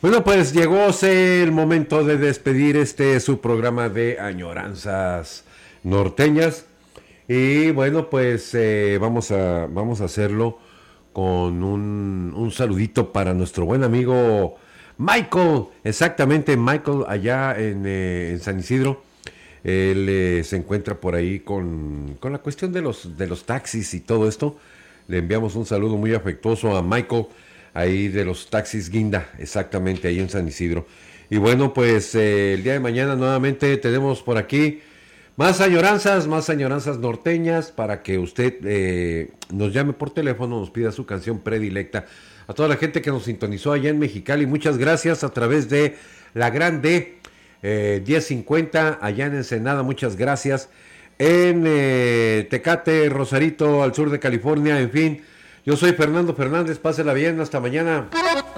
Bueno, pues llegóse el momento de despedir su programa de Añoranzas Norteñas. Y bueno, pues vamos a hacerlo con un saludito para nuestro buen amigo Michael. Exactamente, Michael, allá en San Isidro. Él se encuentra por ahí con la cuestión de los taxis y todo esto. Le enviamos un saludo muy afectuoso a Michael, ahí de los taxis Guinda, exactamente, ahí en San Isidro. Y bueno, pues el día de mañana nuevamente tenemos por aquí más añoranzas norteñas para que usted nos llame por teléfono, nos pida su canción predilecta. A toda la gente que nos sintonizó allá en Mexicali, muchas gracias a través de la Grande 1050 allá en Ensenada, muchas gracias. En Tecate, Rosarito, al sur de California, en fin. Yo soy Fernando Fernández, pásela bien, hasta mañana.